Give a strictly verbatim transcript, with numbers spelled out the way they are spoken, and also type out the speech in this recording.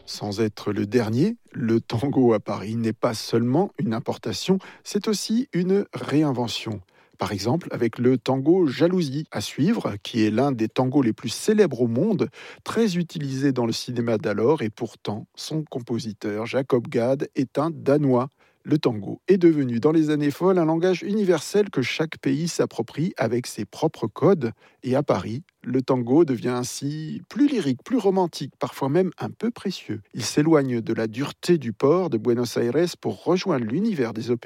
Sans être le dernier, le tango à Paris n'est pas seulement une importation, c'est aussi une réinvention. Par exemple, avec le tango Jalousie à suivre, qui est l'un des tangos les plus célèbres au monde, très utilisé dans le cinéma d'alors, et pourtant, son compositeur, Jacob Gad, est un Danois. Le tango est devenu dans les années folles un langage universel que chaque pays s'approprie avec ses propres codes. Et à Paris, le tango devient ainsi plus lyrique, plus romantique, parfois même un peu précieux. Il s'éloigne de la dureté du port de Buenos Aires pour rejoindre l'univers des opéras